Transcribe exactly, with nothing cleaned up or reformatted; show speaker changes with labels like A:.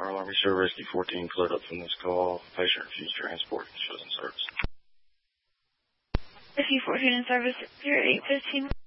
A: Fire Alarm Rescue Rescue fourteen cleared up from this call. Patient refused transport. Shows in service.
B: Rescue fourteen in service, zero eight fifteen.